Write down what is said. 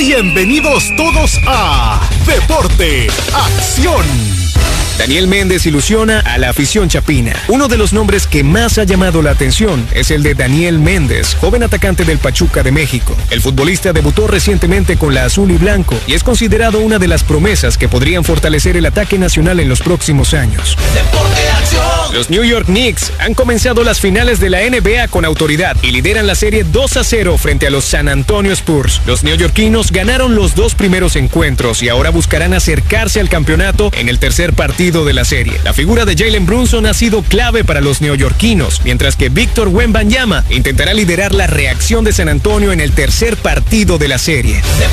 Bienvenidos todos a Deporte, Acción. Daniel Méndez ilusiona a la afición chapina. Uno de los nombres que más ha llamado la atención es el de Daniel Méndez, joven atacante del Pachuca de México. El futbolista debutó recientemente con la azul y blanco y es considerado una de las promesas que podrían fortalecer el ataque nacional en los próximos años. Deporte, acción. Los New York Knicks han comenzado las finales de la NBA con autoridad y lideran la serie 2-0 frente a los San Antonio Spurs. Los neoyorquinos ganaron los 2 primeros encuentros y ahora buscarán acercarse al campeonato en el tercer partido de la serie. La figura de Jalen Brunson ha sido clave para los neoyorquinos, mientras que Víctor Wembanyama intentará liderar la reacción de San Antonio en el tercer partido de la serie.